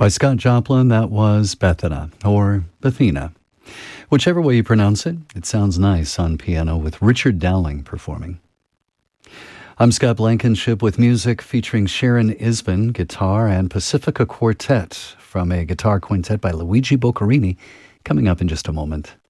By Scott Joplin, that was Bethana, or Bethina. Whichever way you pronounce it, it sounds nice on piano with Richard Dowling performing. I'm Scott Blankenship with music featuring Sharon Isbin, guitar, and Pacifica Quartet from a guitar quintet by Luigi Boccherini, coming up in just a moment.